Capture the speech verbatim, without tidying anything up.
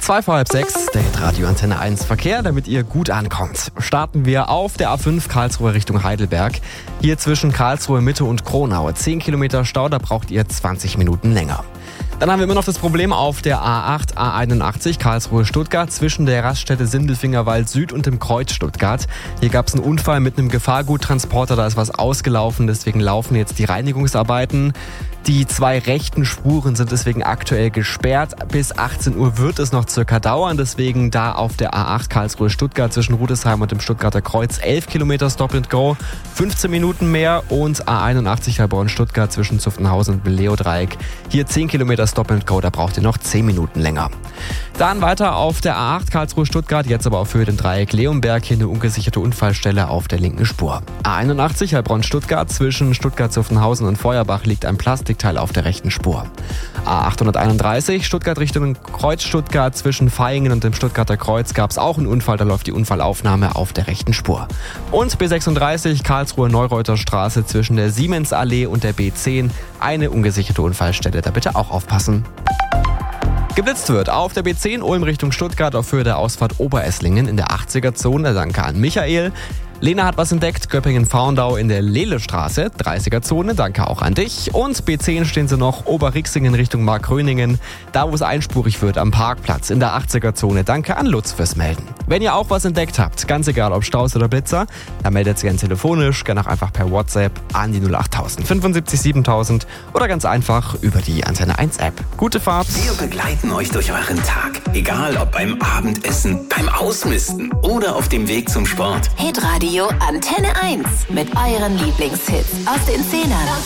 Zwei vor halb sechs, der Radio Antenne eins Verkehr, damit ihr gut ankommt. Starten wir auf der A fünf Karlsruhe Richtung Heidelberg. Hier zwischen Karlsruhe Mitte und Kronau. zehn Kilometer Stau, da braucht ihr zwanzig Minuten länger. Dann haben wir immer noch das Problem auf der A acht, A einundachtzig Karlsruhe-Stuttgart zwischen der Raststätte Sindelfingerwald Süd und dem Kreuz Stuttgart. Hier gab es einen Unfall mit einem Gefahrguttransporter, da ist was ausgelaufen, deswegen laufen jetzt die Reinigungsarbeiten. Die zwei rechten Spuren sind deswegen aktuell gesperrt. Bis achtzehn Uhr wird es noch circa dauern, deswegen da auf der A acht Karlsruhe-Stuttgart zwischen Rudesheim und dem Stuttgarter Kreuz elf Kilometer Stop and Go, fünfzehn Minuten mehr, und A einundachtzig Heilbronn-Stuttgart zwischen Zuffenhausen und Leo-Dreieck. Hier zehn Kilometer Stop and Go, da braucht ihr noch zehn Minuten länger. Dann weiter auf der A acht Karlsruhe-Stuttgart, jetzt aber auf Höhe den Dreieck Leonberg, hier eine ungesicherte Unfallstelle auf der linken Spur. A einundachtzig Heilbronn-Stuttgart zwischen Stuttgart-Zuffenhausen und Feuerbach liegt ein Plastikteil auf der rechten Spur. A achthunderteinunddreißig Stuttgart Richtung Kreuz Stuttgart zwischen Vaihingen und dem Stuttgarter Kreuz gab es auch einen Unfall, da läuft die Unfallaufnahme auf der rechten Spur. Und B sechsunddreißig Karlsruhe Neureuter Straße zwischen der Siemens-Allee und der B zehn, eine ungesicherte Unfallstelle, da bitte auch aufpassen. Geblitzt wird auf der B zehn Ulm Richtung Stuttgart auf Höhe der Ausfahrt Oberesslingen in der achtziger-Zone. Danke an Michael. Lena hat was entdeckt, Göppingen-Faundau in der Lelestraße, dreißiger-Zone, danke auch an dich. Und B zehn stehen sie noch, Oberrixingen Richtung Markröningen, da wo es einspurig wird am Parkplatz in der achtziger-Zone, danke an Lutz fürs Melden. Wenn ihr auch was entdeckt habt, ganz egal ob Staus oder Blitzer, dann meldet sie gerne telefonisch, gerne auch einfach per WhatsApp an die null acht null null null fünfundsiebzig siebentausend oder ganz einfach über die Antenne eins App. Gute Fahrt! Wir begleiten euch durch euren Tag, egal ob beim Abendessen, beim Ausmisten oder auf dem Weg zum Sport. Hitradio Antenne eins mit euren Lieblingshits aus den Zehnern.